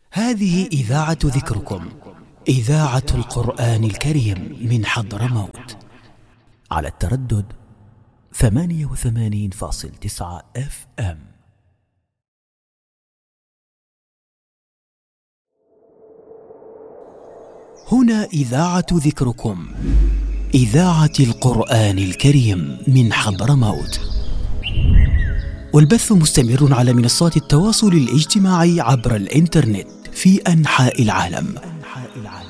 هذه إذاعة ذكركم، إذاعة القرآن الكريم من حضرموت، على التردد 88.9 FM. هنا إذاعة ذكركم، إذاعة القرآن الكريم من حضرموت، والبث مستمر على منصات التواصل الاجتماعي عبر الإنترنت في أنحاء العالم.